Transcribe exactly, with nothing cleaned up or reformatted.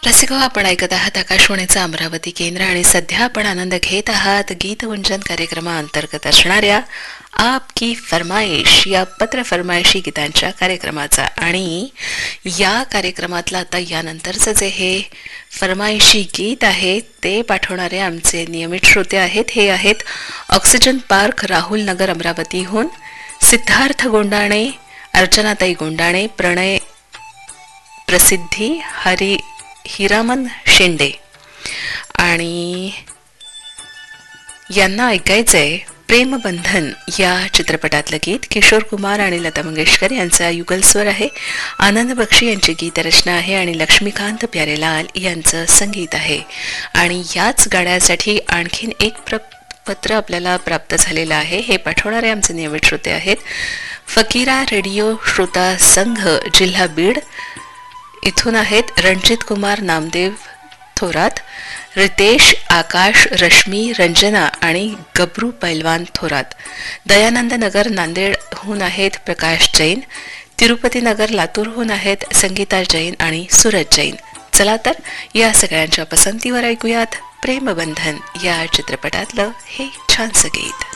रसिको, आपण ऐकत आहात आकाशवाणीचं अमरावती केंद्र आणि सध्या आपण आनंद घेत आहात गीतवंचन कार्यक्रमाअंतर्गत असणाऱ्या आपकी फरमाईश या पत्र फरमाईशी गीतांच्या कार्यक्रमाचा. आणि या कार्यक्रमातलं आता यानंतरचं जे हे फरमाईशी गीत आहे ते पाठवणारे आमचे नियमित श्रोते आहेत. हे आहेत ऑक्सिजन पार्क, राहुल नगर, अमरावतीहून सिद्धार्थ गोंडाणे, अर्चनाताई गोंडाणे, प्रणय प्रसिद्धी, हरी हिरामन शेंडे. आणि यांना ऐकायचंय प्रेमबंधन या चित्रपटातलं गीत. किशोर कुमार आणि लता मंगेशकर यांचा युगलस्वर आहे. आनंद बक्षी यांची गीतरचना आहे आणि लक्ष्मीकांत प्यारेलाल यांचं संगीत आहे. आणि याच गाण्यासाठी आणखीन एक प्र पत्र आपल्याला प्राप्त झालेलं आहे. हे पाठवणारे आमचे नियमित श्रोते आहेत फकीरा रेडिओ श्रोता संघ, जिल्हा बीड इथून आहेत रणजित कुमार नामदेव थोरात, रितेश, आकाश, रश्मी, रंजना आणि गबरू पैलवान थोरात. दयानंद नगर नांदेडहून आहेत प्रकाश जैन, तिरुपती नगर लातूरहून आहेत संगीता जैन आणि सूरज जैन. चला तर या सगळ्यांच्या पसंतीवर ऐकूयात प्रेमबंधन या चित्रपटातलं हे छानसं गीत.